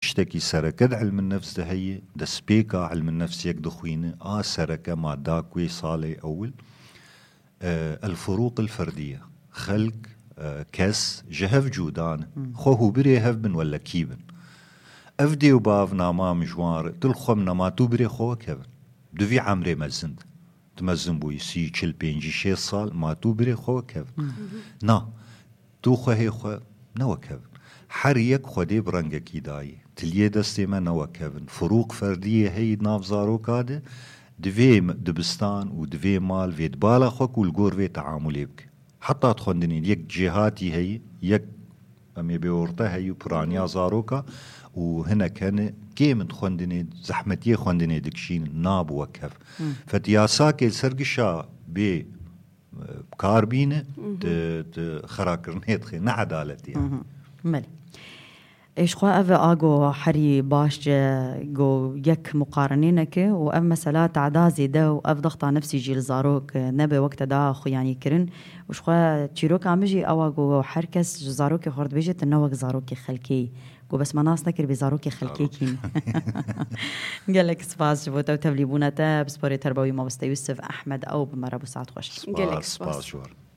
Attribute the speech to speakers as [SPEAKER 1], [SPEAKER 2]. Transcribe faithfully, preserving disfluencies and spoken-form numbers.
[SPEAKER 1] تشتكي سركة علم النفس ده هي ده سبيكا علم النفس يك دخوينة آه سركة ما داكوي صالي أول آه الفروق الفردية خلق آه كس جهف جودان خوهو بري هف بن ولا كيبن أفدي وباف ناما مجوار تلخم نما توبري خوه كيبن دوفي عمري مزند تمزن بوي سي چل بينجي شي صال ما توبري خوه كيبن نا تو خوهي خوه نوا كيبن حريك خودي برنگكي داي تليه دستي ما نوا كيبن فروق فردية هي ناف زارو كاده دوي دبستان ودوي مال في دبالا خوك والقور في تعاملي بك حتى تخندني يك جهاتي هي يك أمي بيورتا هي برانيا زاروكا وهنا كان كيم تخندني زحمتي خندني دكشين ناب وكف فتياساك السرقشا ب كاربينه خراكرنيت خي نعدالتي يعني
[SPEAKER 2] مالي ايش خو اف اجو حري باش جو يك مقارنينك واف مساله تعدازي ده واف ضغط نفسي جيل زاروك نبي وقت دا خو يعني كرن وش خو تشيروك عمجي او جو حركس زاروك خرد بيجت نوك زاروك خلكي جو بس مناس نكر بزاروك خلكيكين قال لك سباس جبوتا وتبليبونتا بسبوري تربوي ما بس يوسف احمد او بمرة ابو سعد خوش
[SPEAKER 3] قال لك سباس.